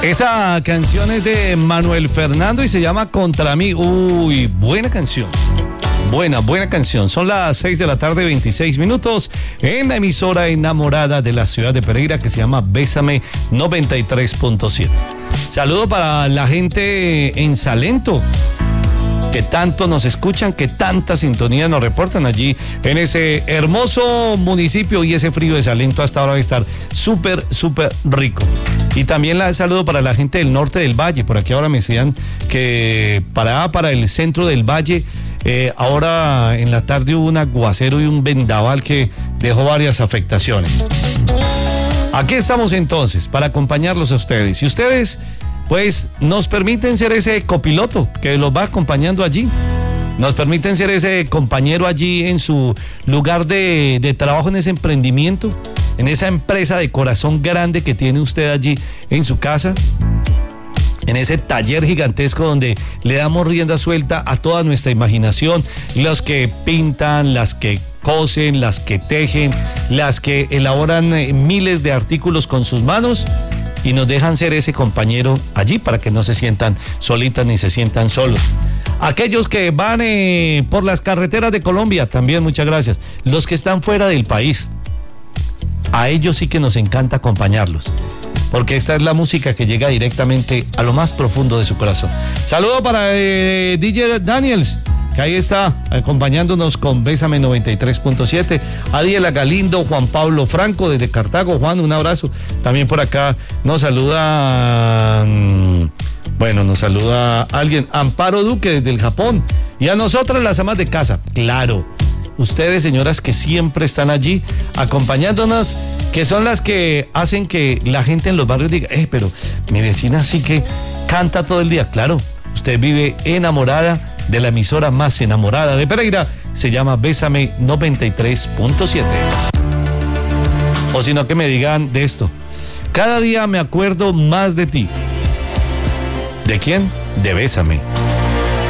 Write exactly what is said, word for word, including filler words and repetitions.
Esa canción es de Manuel Fernando y se llama Contra mí. Uy, buena canción. Buena, buena canción. Son las seis de la tarde, veintiséis minutos, en la emisora enamorada de la ciudad de Pereira que se llama Bésame noventa y tres punto siete. Saludo para la gente en Salento, que tanto nos escuchan, que tanta sintonía nos reportan allí en ese hermoso municipio, y ese frío de Salento hasta ahora va a estar súper, súper rico. Y también la saludo para la gente del norte del valle. Por aquí ahora me decían que para, para el centro del valle, eh, ahora en la tarde hubo un aguacero y un vendaval que dejó varias afectaciones. Aquí estamos entonces para acompañarlos a ustedes. Y ustedes, pues, nos permiten ser ese copiloto que los va acompañando allí. Nos permiten ser ese compañero allí en su lugar de, de trabajo, en ese emprendimiento, en esa empresa de corazón grande que tiene usted allí en su casa, en ese taller gigantesco donde le damos rienda suelta a toda nuestra imaginación, los que pintan, las que cosen, las que tejen, las que elaboran eh, miles de artículos con sus manos, y nos dejan ser ese compañero allí para que no se sientan solitas ni se sientan solos. Aquellos que van eh, por las carreteras de Colombia, también muchas gracias. Los que están fuera del país, a ellos sí que nos encanta acompañarlos, porque esta es la música que llega directamente a lo más profundo de su corazón. Saludo para eh, D J Daniels, que ahí está acompañándonos con Bésame noventa y tres punto siete. Adiela Galindo, Juan Pablo Franco desde Cartago. Juan, un abrazo. También por acá nos saluda, bueno, nos saluda alguien, Amparo Duque desde el Japón. Y a nosotras las amas de casa, claro. Ustedes, señoras, que siempre están allí acompañándonos, que son las que hacen que la gente en los barrios diga, eh, pero mi vecina sí que canta todo el día. Claro, usted vive enamorada de la emisora más enamorada de Pereira, se llama Bésame noventa y tres punto siete. O si no, que me digan de esto: cada día me acuerdo más de ti. ¿De quién? De Bésame.